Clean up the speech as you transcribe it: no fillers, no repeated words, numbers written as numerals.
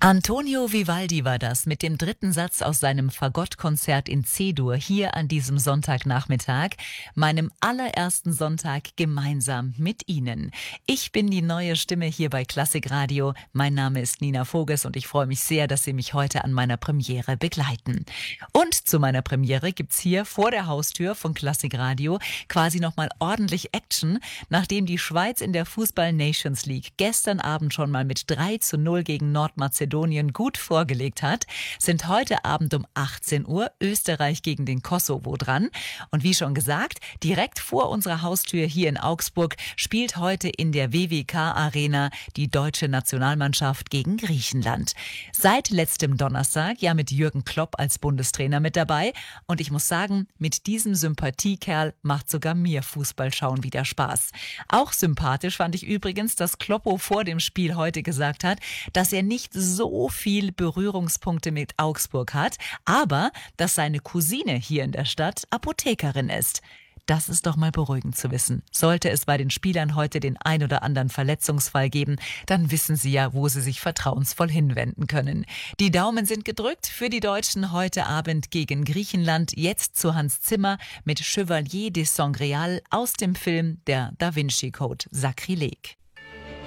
Antonio Vivaldi war das mit dem dritten Satz aus seinem Fagottkonzert in C-Dur hier an diesem Sonntagnachmittag, meinem allerersten Sonntag gemeinsam mit Ihnen. Ich bin die neue Stimme hier bei Klassik Radio. Mein Name ist Nina Voges und ich freue mich sehr, dass Sie mich heute an meiner Premiere begleiten. Und zu meiner Premiere gibt's hier vor der Haustür von Klassik Radio quasi nochmal ordentlich Action, nachdem die Schweiz in der Fußball-Nations League gestern Abend schon mal mit 3:0 gegen Nordmazedonien gut vorgelegt hat, sind heute Abend um 18 Uhr Österreich gegen den Kosovo dran. Und wie schon gesagt, direkt vor unserer Haustür hier in Augsburg spielt heute in der WWK-Arena die deutsche Nationalmannschaft gegen Griechenland. Seit letztem Donnerstag ja mit Jürgen Klopp als Bundestrainer mit dabei. Und ich muss sagen, mit diesem Sympathiekerl macht sogar mir Fußballschauen wieder Spaß. Auch sympathisch fand ich übrigens, dass Kloppo vor dem Spiel heute gesagt hat, dass er nicht so viel Berührungspunkte mit Augsburg hat, aber dass seine Cousine hier in der Stadt Apothekerin ist. Das ist doch mal beruhigend zu wissen. Sollte es bei den Spielern heute den ein oder anderen Verletzungsfall geben, dann wissen sie ja, wo sie sich vertrauensvoll hinwenden können. Die Daumen sind gedrückt für die Deutschen heute Abend gegen Griechenland. Jetzt zu Hans Zimmer mit Chevalier de Sangreal aus dem Film Der Da Vinci Code Sakrileg.